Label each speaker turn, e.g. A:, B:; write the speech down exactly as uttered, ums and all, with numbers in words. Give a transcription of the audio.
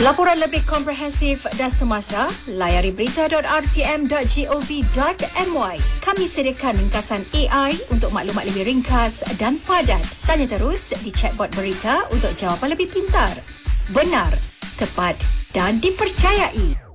A: Laporan lebih komprehensif dan semasa, layari berita dot r t m dot gov dot m y. Kami sediakan ringkasan A I untuk maklumat lebih ringkas dan padat. Tanya terus di chatbot berita untuk jawapan lebih pintar, benar, tepat dan dipercayai.